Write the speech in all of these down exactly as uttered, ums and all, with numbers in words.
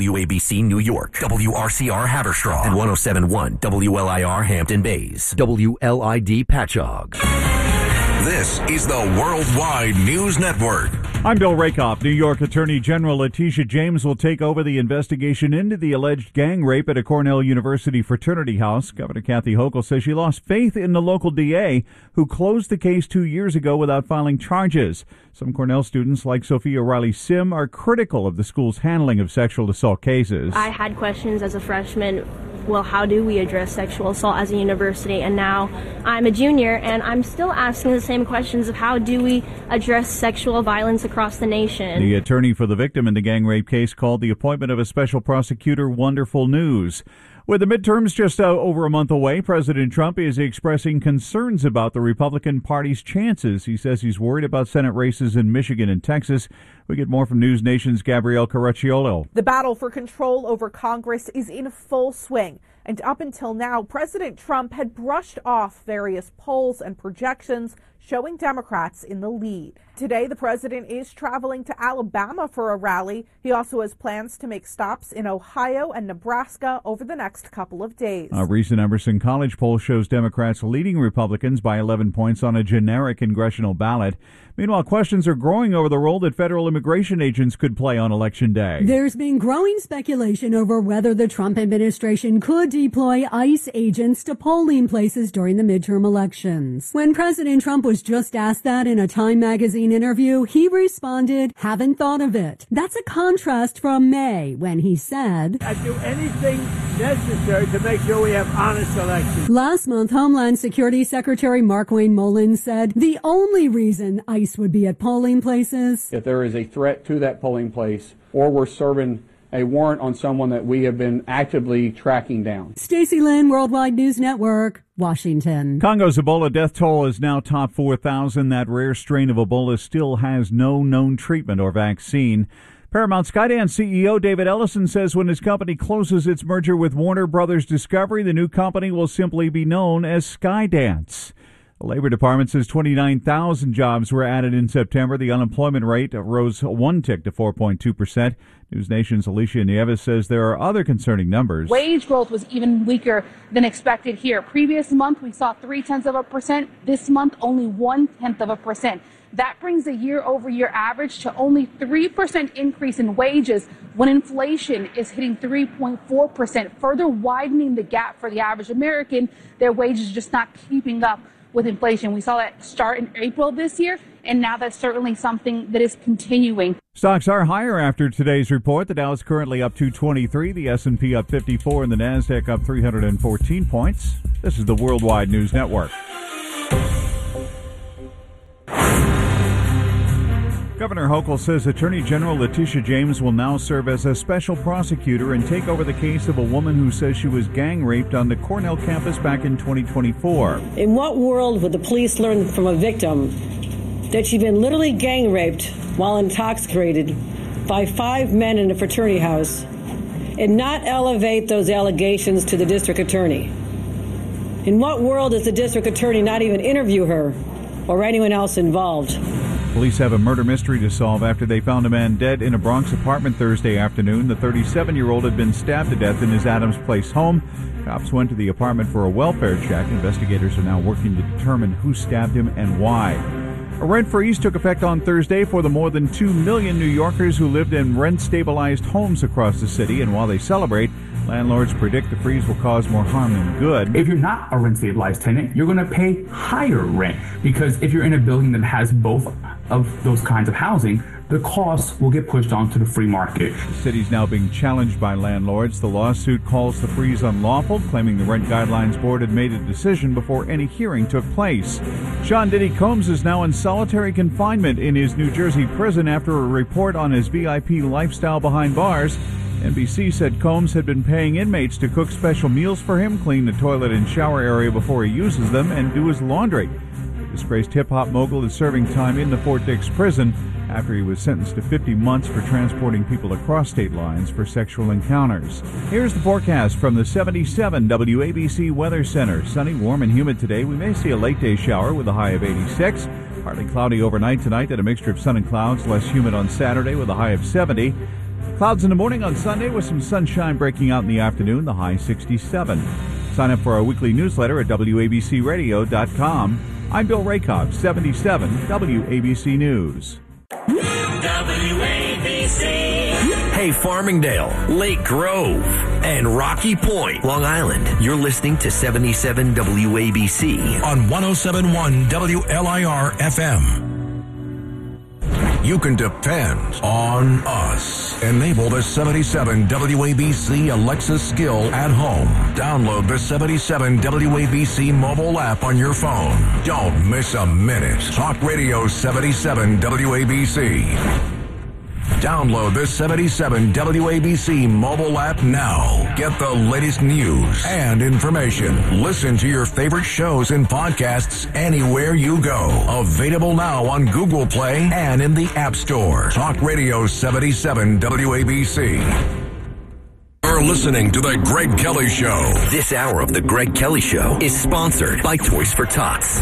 W A B C New York, W R C R Haverstraw, and one oh seven point one W L I R Hampton Bays, W L I D Patchogue. This is the Worldwide News Network. I'm Bill Rakoff. New York Attorney General Letitia James will take over the investigation into the alleged gang rape at a Cornell University fraternity house. Governor Kathy Hochul says she lost faith in the local D A who closed the case two years ago without filing charges. Some Cornell students, like Sophia Riley Sim, are critical of the school's handling of sexual assault cases. I had questions as a freshman. Well, how do we address sexual assault as a university? And now I'm a junior, and I'm still asking the same questions of how do we address sexual violence across the nation. The attorney for the victim in the gang rape case called the appointment of a special prosecutor wonderful news. With the midterms just uh, over a month away, President Trump is expressing concerns about the Republican Party's chances. He says he's worried about Senate races in Michigan and Texas. We get more from News Nation's Gabrielle Caracciolo. The battle for control over Congress is in full swing. And up until now, President Trump had brushed off various polls and projections showing Democrats in the lead. Today, the president is traveling to Alabama for a rally. He also has plans to make stops in Ohio and Nebraska over the next couple of days. A recent Emerson College poll shows Democrats leading Republicans by eleven points on a generic congressional ballot. Meanwhile, questions are growing over the role that federal immigration agents could play on Election Day. There's been growing speculation over whether the Trump administration could deploy ICE agents to polling places during the midterm elections. When President Trump was just asked that in a Time magazine interview, he responded, "Haven't thought of it." That's a contrast from May, when he said, "I'd do anything necessary to make sure we have honest elections." Last month, Homeland Security Secretary Markwayne Mullins said the only reason ICE would be at polling places, if there is a threat to that polling place or we're serving a warrant on someone that we have been actively tracking down. Stacey Lynn, Worldwide News Network, Washington. Congo's Ebola death toll is now top four thousand. That rare strain of Ebola still has no known treatment or vaccine. Paramount Skydance C E O David Ellison says when his company closes its merger with Warner Brothers Discovery, the new company will simply be known as Skydance. The Labor Department says twenty-nine thousand jobs were added in September. The unemployment rate rose one tick to four point two percent. News Nation's Alicia Nieves says there are other concerning numbers. Wage growth was even weaker than expected here. Previous month, we saw three-tenths of a percent. This month, only one-tenth of a percent. That brings the year-over-year average to only three percent increase in wages when inflation is hitting three point four percent, further widening the gap for the average American. Their wages just not keeping up with inflation. We saw that start in April this year, and now that's certainly something that is continuing. Stocks are higher after today's report. The Dow is currently up two twenty-three, the S and P up fifty-four, and the Nasdaq up three hundred fourteen points. This is the Worldwide News Network. Governor Hochul says Attorney General Letitia James will now serve as a special prosecutor and take over the case of a woman who says she was gang raped on the Cornell campus back in twenty twenty-four. In what world would the police learn from a victim that she'd been literally gang raped while intoxicated by five men in a fraternity house and not elevate those allegations to the district attorney? In what world does the district attorney not even interview her or anyone else involved? Police have a murder mystery to solve after they found a man dead in a Bronx apartment Thursday afternoon. The thirty-seven-year-old had been stabbed to death in his Adams Place home. Cops went to the apartment for a welfare check. Investigators are now working to determine who stabbed him and why. A rent freeze took effect on Thursday for the more than two million New Yorkers who lived in rent-stabilized homes across the city. And while they celebrate, landlords predict the freeze will cause more harm than good. If you're not a rent-stabilized tenant, you're going to pay higher rent because if you're in a building that has both of those kinds of housing, the costs will get pushed onto the free market. The city's now being challenged by landlords. The lawsuit calls the freeze unlawful, claiming the Rent Guidelines Board had made a decision before any hearing took place. Sean Diddy Combs is now in solitary confinement in his New Jersey prison after a report on his V I P lifestyle behind bars. N B C said Combs had been paying inmates to cook special meals for him, clean the toilet and shower area before he uses them, and do his laundry. The disgraced hip-hop mogul is serving time in the Fort Dix prison after he was sentenced to fifty months for transporting people across state lines for sexual encounters. Here's the forecast from the seventy-seven W A B C Weather Center. Sunny, warm, and humid today. We may see a late-day shower with a high of eighty-six. Partly cloudy overnight tonight, and a mixture of sun and clouds. Less humid on Saturday with a high of seventy. Clouds in the morning on Sunday with some sunshine breaking out in the afternoon, the high sixty-seven. Sign up for our weekly newsletter at W A B C radio dot com. I'm Bill Rakoff, seventy-seven W A B C News. W A B C. Hey, Farmingdale, Lake Grove, and Rocky Point, Long Island. You're listening to seventy-seven W A B C on one oh seven point one W L I R F M. You can depend on us. Enable the seventy-seven W A B C Alexa skill at home. Download the seventy-seven W A B C mobile app on your phone. Don't miss a minute. Talk Radio seventy-seven W A B C. Download the seventy-seven W A B C mobile app now. Get the latest news and information. Listen to your favorite shows and podcasts anywhere you go. Available now on Google Play and in the App Store. Talk Radio seventy-seven W A B C. You're listening to The Greg Kelly Show. This hour of The Greg Kelly Show is sponsored by Toys for Tots.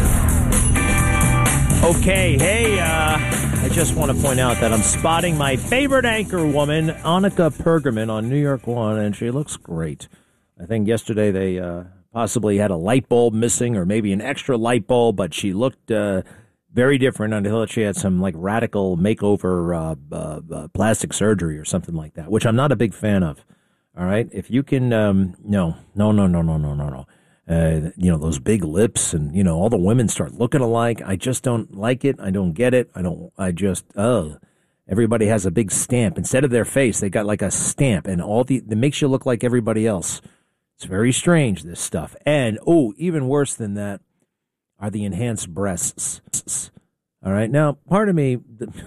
Okay, hey, uh, I just want to point out that I'm spotting my favorite anchor woman, Annika Pergerman, on New York One, and she looks great. I think yesterday they uh, possibly had a light bulb missing or maybe an extra light bulb, but she looked uh, very different until she had some, like, radical makeover uh, uh, uh, plastic surgery or something like that, which I'm not a big fan of, all right? If you can, um, no, no, no, no, no, no, no, no. Uh, you know, those big lips and, you know, all the women start looking alike. I just don't like it. I don't get it. I don't, I just, oh, everybody has a big stamp. Instead of their face, they got like a stamp and all the, it makes you look like everybody else. It's very strange, this stuff. And, oh, even worse than that are the enhanced breasts. All right. Now, part of me,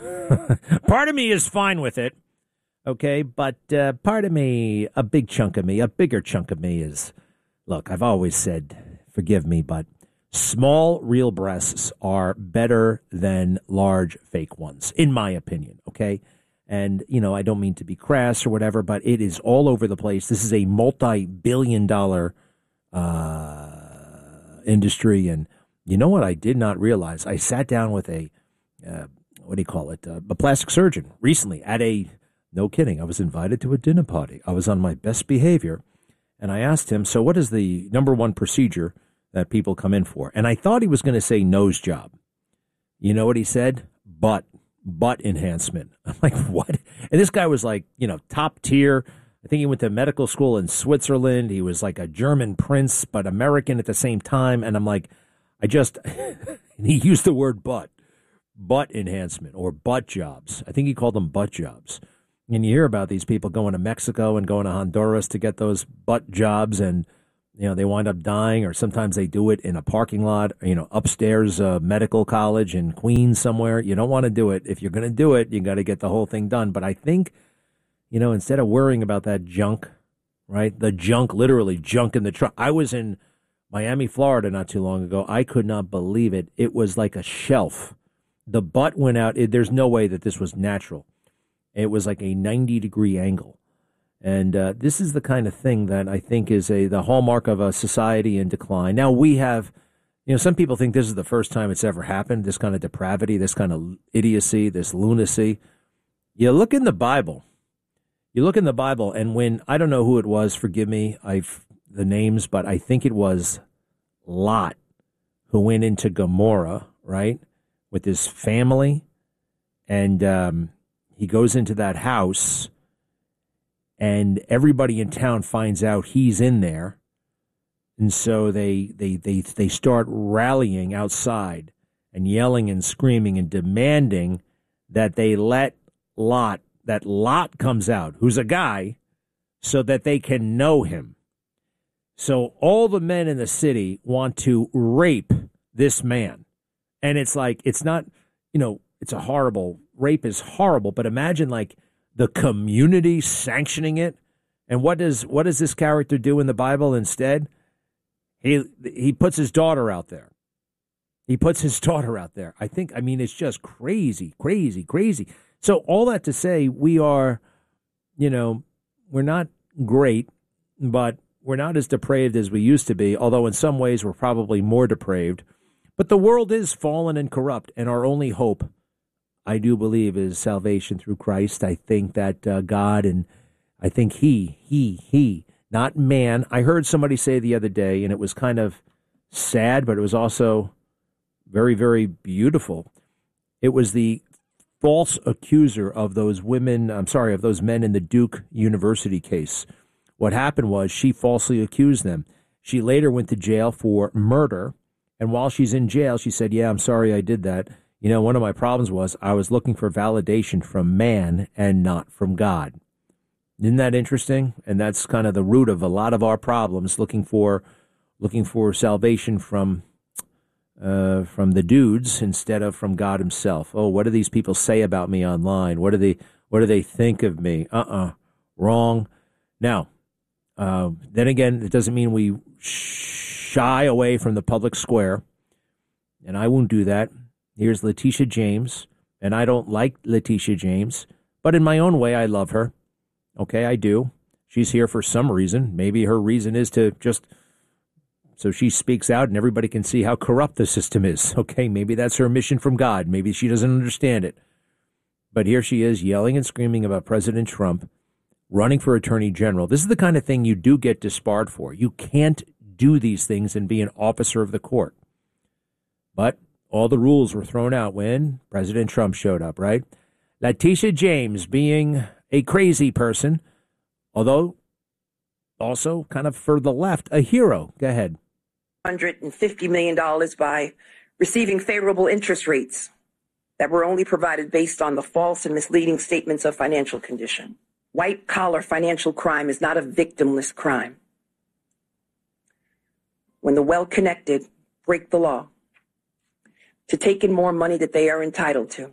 part of me is fine with it. Okay. But uh, part of me, a big chunk of me, a bigger chunk of me is, look, I've always said, forgive me, but small real breasts are better than large fake ones, in my opinion, okay? And, you know, I don't mean to be crass or whatever, but it is all over the place. This is a multi-billion dollar uh, industry. And you know what I did not realize? I sat down with a, uh, what do you call it, uh, a plastic surgeon recently at a, no kidding, I was invited to a dinner party. I was on my best behavior. And I asked him, so what is the number one procedure that people come in for? And I thought he was going to say nose job. You know what he said? Butt. Butt enhancement. I'm like, what? And this guy was like, you know, top tier. I think he went to medical school in Switzerland. He was like a German prince, but American at the same time. And I'm like, I just, he used the word butt. Butt enhancement or butt jobs. I think he called them butt jobs. And you hear about these people going to Mexico and going to Honduras to get those butt jobs, and you know they wind up dying, or sometimes they do it in a parking lot, you know, upstairs uh, medical college in Queens somewhere. You don't want to do it. If you're going to do it, you got to get the whole thing done. But I think, you know, instead of worrying about that junk, right, the junk, literally junk in the truck. I was in Miami, Florida not too long ago. I could not believe it. It was like a shelf. The butt went out. It, there's no way that this was natural. It was like a ninety degree angle. And uh, this is the kind of thing that I think is a the hallmark of a society in decline. Now, we have, you know, some people think this is the first time it's ever happened, this kind of depravity, this kind of idiocy, this lunacy. You look in the Bible. You look in the Bible, and when, I don't know who it was, forgive me, I've the names, but I think it was Lot who went into Gomorrah, right, with his family, and um he goes into that house, and everybody in town finds out he's in there, and so they they they they start rallying outside and yelling and screaming and demanding that they let Lot, that Lot comes out, who's a guy, so that they can know him. So all the men in the city want to rape this man, and it's like, it's not, you know, it's a horrible, rape is horrible, but imagine like the community sanctioning it. And what does what does this character do in the Bible instead? He he puts his daughter out there. He puts his daughter out there. I think, I mean, it's just crazy, crazy, crazy. So all that to say, we are, you know, we're not great, but we're not as depraved as we used to be, although in some ways we're probably more depraved. But the world is fallen and corrupt, and our only hope, I do believe is salvation through Christ. I think that uh, God and I think he, he, he, not man. I heard somebody say the other day, and it was kind of sad, but it was also very, very beautiful. It was the false accuser of those women, I'm sorry, of those men in the Duke University case. What happened was she falsely accused them. She later went to jail for murder, and while she's in jail, she said, yeah, I'm sorry I did that. You know, one of my problems was I was looking for validation from man and not from God. Isn't that interesting? And that's kind of the root of a lot of our problems, looking for looking for salvation from uh, from the dudes instead of from God himself. Oh, what do these people say about me online? What do they what do they think of me? Uh-uh. Wrong. Now, uh, then again, it doesn't mean we shy away from the public square, and I won't do that. Here's Letitia James, and I don't like Letitia James, but in my own way, I love her. Okay, I do. She's here for some reason. Maybe her reason is to just so she speaks out and everybody can see how corrupt the system is. Okay, maybe that's her mission from God. Maybe she doesn't understand it. But here she is yelling and screaming about President Trump running for attorney general. This is the kind of thing you do get disbarred for. You can't do these things and be an officer of the court. But all the rules were thrown out when President Trump showed up, right? Letitia James being a crazy person, although also kind of for the left, a hero. Go ahead. one hundred fifty million dollars by receiving favorable interest rates that were only provided based on the false and misleading statements of financial condition. White-collar financial crime is not a victimless crime. When the well-connected break the law to take in more money that they are entitled to,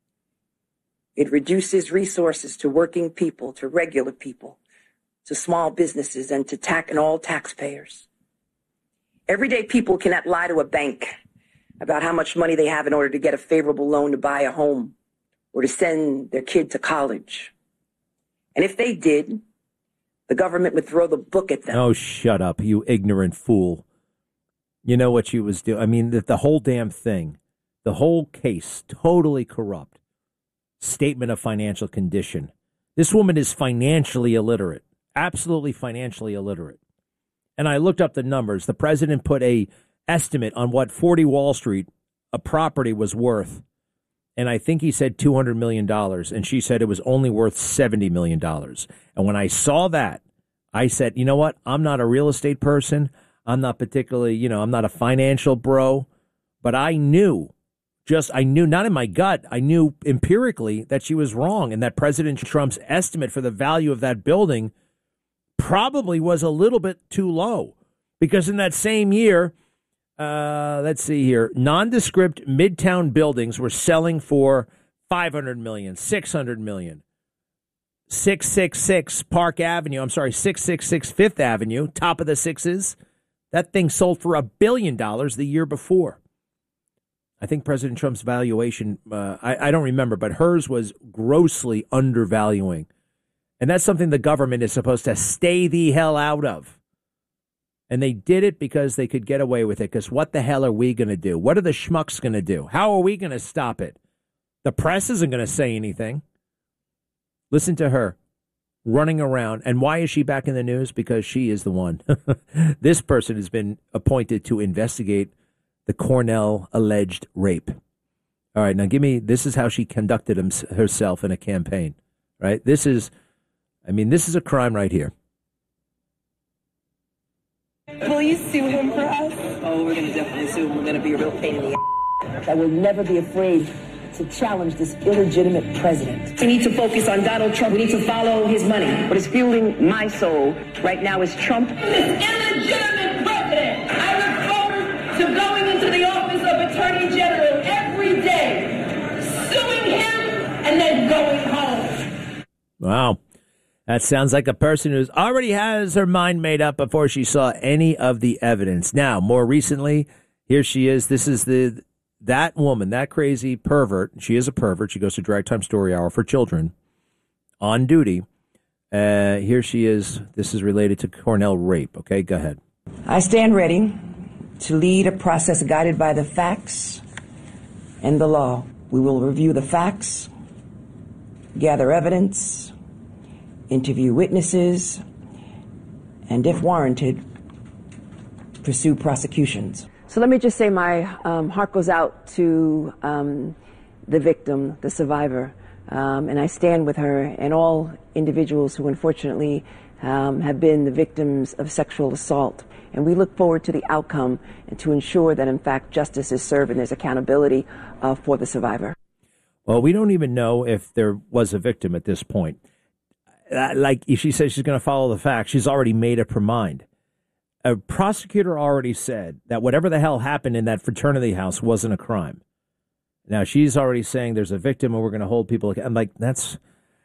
it reduces resources to working people, to regular people, to small businesses, and to tax and all taxpayers. Everyday people cannot lie to a bank about how much money they have in order to get a favorable loan to buy a home or to send their kid to college. And if they did, the government would throw the book at them. Oh, shut up, you ignorant fool. You know what she was doing. I mean, the, the whole damn thing, the whole case, totally corrupt. Statement of financial condition. This woman is financially illiterate, absolutely financially illiterate. And I looked up the numbers. The president put a estimate on what forty Wall Street, a property, was worth. And I think he said two hundred million dollars. And she said it was only worth seventy million dollars. And when I saw that, I said, you know what? I'm not a real estate person. I'm not particularly, you know, I'm not a financial bro. But I knew, just I knew, not in my gut, I knew empirically that she was wrong. And that President Trump's estimate for the value of that building probably was a little bit too low. Because in that same year, Uh, let's see here. Nondescript midtown buildings were selling for five hundred million dollars, six hundred million dollars. six sixty-six Park Avenue, I'm sorry, six sixty-six Fifth Avenue, top of the sixes. That thing sold for a billion dollars the year before. I think President Trump's valuation, uh, I, I don't remember, but hers was grossly undervaluing. And that's something the government is supposed to stay the hell out of. And they did it because they could get away with it. Because what the hell are we going to do? What are the schmucks going to do? How are we going to stop it? The press isn't going to say anything. Listen to her running around. And why is she back in the news? Because she is the one. This person has been appointed to investigate the Cornell alleged rape. All right, now give me, this is how she conducted him, herself in a campaign, right? This is, I mean, this is a crime right here. Will you sue him for us? Oh, we're going to definitely sue him. We're going to be a real pain in the ass. I will never be afraid to challenge this illegitimate president. We need to focus on Donald Trump. We need to follow his money. What is fueling my soul right now is Trump. This illegitimate president. I look forward to going into the office of Attorney General every day, suing him, and then going home. Wow. That sounds like a person who already has her mind made up before she saw any of the evidence. Now, more recently, here she is. This is the that woman, that crazy pervert. She is a pervert. She goes to Drag Time Story Hour for children on duty. Uh, here she is. This is related to Cornell rape. Okay, go ahead. I stand ready to lead a process guided by the facts and the law. We will review the facts, gather evidence, interview witnesses, and if warranted, pursue prosecutions. So let me just say my um, heart goes out to um, the victim, the survivor, um, and I stand with her and all individuals who unfortunately um, have been the victims of sexual assault. And we look forward to the outcome and to ensure that, in fact, justice is served and there's accountability uh, for the survivor. Well, we don't even know if there was a victim at this point. Uh, like if she says she's going to follow the facts, she's already made up her mind. A prosecutor already said that whatever the hell happened in that fraternity house wasn't a crime. Now, she's already saying there's a victim and we're going to hold people. I'm like, that's,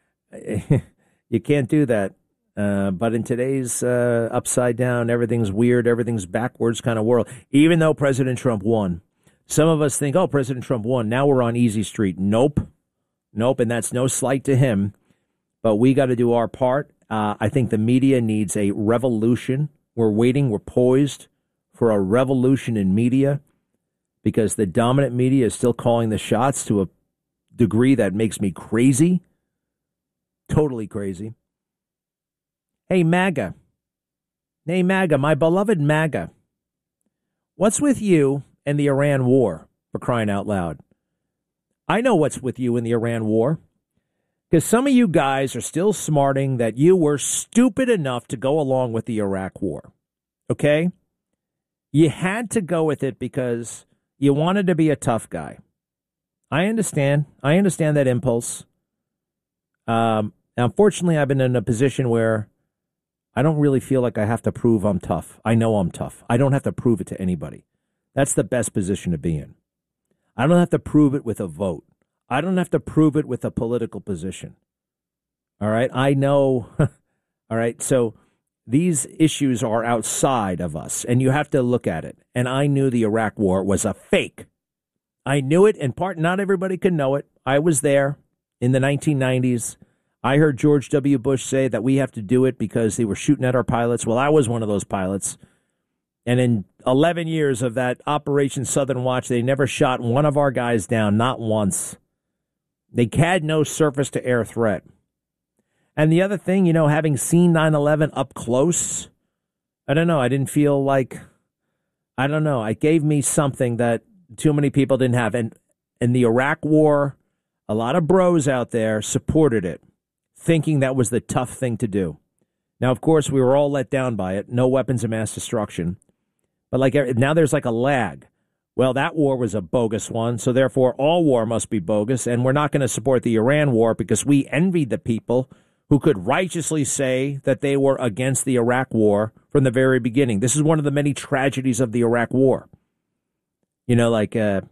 you can't do that. Uh, but in today's uh, upside down, everything's weird, everything's backwards kind of world, even though President Trump won, some of us think, oh, President Trump won. Now we're on easy street. Nope. Nope. And that's no slight to him. But we got to do our part. Uh, I think the media needs a revolution. We're waiting. We're poised for a revolution in media because the dominant media is still calling the shots to a degree that makes me crazy. Totally crazy. Hey, MAGA. Hey, MAGA, my beloved MAGA. What's with you and the Iran war, for crying out loud? I know what's with you in the Iran war. Because some of you guys are still smarting that you were stupid enough to go along with the Iraq war. Okay? You had to go with it because you wanted to be a tough guy. I understand. I understand that impulse. Um, unfortunately, I've been in a position where I don't really feel like I have to prove I'm tough. I know I'm tough. I don't have to prove it to anybody. That's the best position to be in. I don't have to prove it with a vote. I don't have to prove it with a political position. All right. I know. All right. So these issues are outside of us and you have to look at it. And I knew the Iraq war was a fake. I knew it in part. Not everybody could know it. I was there in the nineteen nineties. I heard George W. Bush say that we have to do it because they were shooting at our pilots. Well, I was one of those pilots. And in eleven years of that Operation Southern Watch, they never shot one of our guys down, not once. They had no surface-to-air threat. And the other thing, you know, having seen nine eleven up close, I don't know, I didn't feel like, I don't know, it gave me something that too many people didn't have. And in the Iraq war, a lot of bros out there supported it, thinking that was the tough thing to do. Now, of course, we were all let down by it. No weapons of mass destruction. But like now there's like a lag. Well, that war was a bogus one, so therefore all war must be bogus, and we're not going to support the Iran war because we envied the people who could righteously say that they were against the Iraq war from the very beginning. This is one of the many tragedies of the Iraq war. You know, like uh,